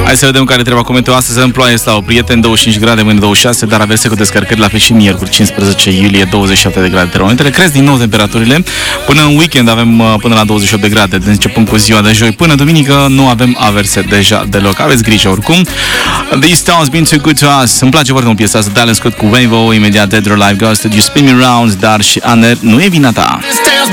Hai să vedem care treaba cu meteo astăzi. În ploaie la o prieten, 25 grade, mâine 26, dar averse cu descărcări la fel și miercuri, 15 iulie, 27 de grade termometre. Cresc din nou temperaturile. Până în weekend avem până la 28 de grade, de începând cu ziua de joi. Până duminică nu avem averse deja deloc. Aveți grijă oricum. These Stones been too good to us. Îmi place foarte mult piesa asta, Dallas Scott cu Wavo, imediat Dead or Alive, Ghosted, You Spin Me Round, dar și Aner, nu e vina ta.